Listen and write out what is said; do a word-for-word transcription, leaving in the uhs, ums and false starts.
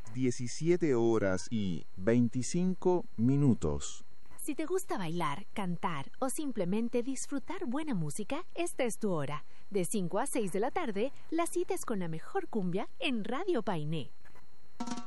diecisiete horas y veinticinco minutos. Si te gusta bailar, cantar o simplemente disfrutar buena música, esta es tu hora. De cinco a seis de la tarde, la cita es con la mejor cumbia en Radio Painé.